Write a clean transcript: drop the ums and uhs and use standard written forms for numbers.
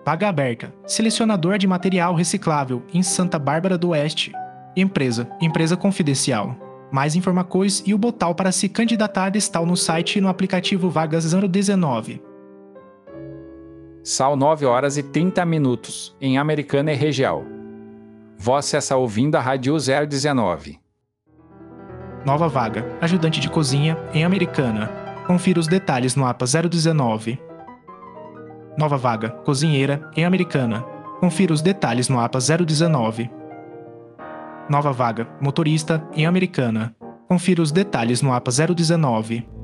Vaga aberta. Selecionador de material reciclável em Santa Bárbara do Oeste. Empresa confidencial. Mais informações e o botão para se candidatar está no site e no aplicativo Vagas 019. São 9h30 em Americana e região. Você está ouvindo a Rádio 019. Nova vaga, ajudante de cozinha em Americana. Confira os detalhes no APA 019. Nova vaga, cozinheira em Americana. Confira os detalhes no APA 019. Nova vaga, motorista em Americana. Confira os detalhes no APA 019.